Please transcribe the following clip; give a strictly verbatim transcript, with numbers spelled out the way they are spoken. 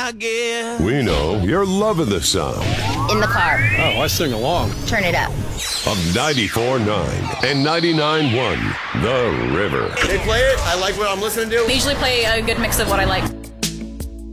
I guess. We know you're loving the sound In the car. Oh, I sing along. Turn it up. of ninety-four point nine and ninety-nine point one The River. They play it. I like what I'm listening to. They usually play a good mix of what I like.